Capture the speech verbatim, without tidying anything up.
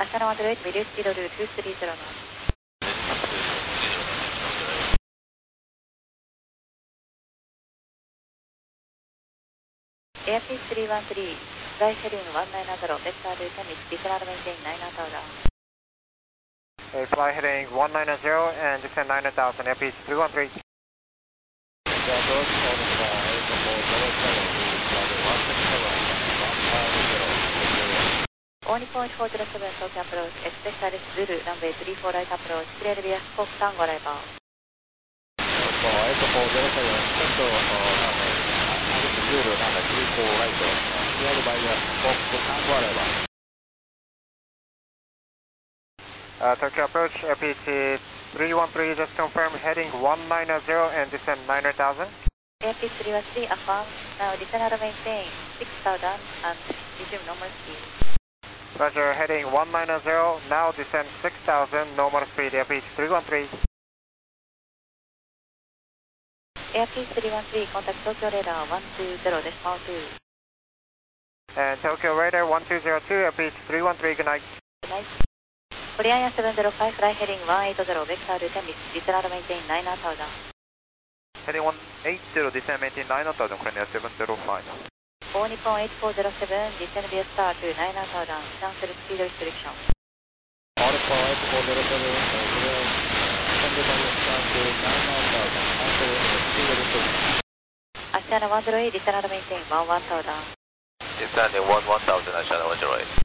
Ashana one zero eight, reduce speed to two three zero knots. Airspeed three one three, fly heading one nine zero, vector to ten, descend and maintain nine thousand. Hey, fly heading one nine zero and descend nine thousand, airspeed three one three. Only point four zero seven, Tokyo approach, expect Alice Zulu, runway three four right approach, clear via Scope Tango arrival. Alpha four zero seven, expect Alice Zulu, runway three four right, clear via Scope Tango arrival. Uh, Tokyo approach, airspeed three one three, just confirm heading one nine zero and descend nine thousand. Airspeed three one three, affirm, now descend and maintain six thousand and resume normal speed. Roger, heading one nine zero, now descend six thousand, normal speed, airspeed three one three. Airspeed three one three, contact Tokyo radar one two zero decimal two. And Tokyo radar one two zero two, airspeed three one three, good night. Good night. Korean seven zero five, fly heading one eight zero, vector to ten, descend and maintain nine thousand. Heading one eight zero, descend maintain nine thousand, Korean seven zero five. All Nippon eight four zero seven, descend via star to nine thousand, cancel speed restriction. Alpha eight four zero seven, descend via star to nine thousand, cancel speed restriction. Ashana one zero eight, descend and maintain one one thousand. Descending one one thousand, Ashana one zero eight.